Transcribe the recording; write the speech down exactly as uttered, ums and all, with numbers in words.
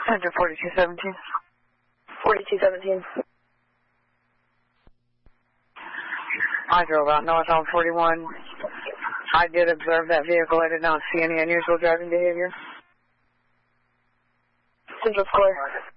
Center forty-two seventeen. forty-two seventeen. I drove out north on forty-one. I did observe that vehicle. I did not see any unusual driving behavior. Central Square.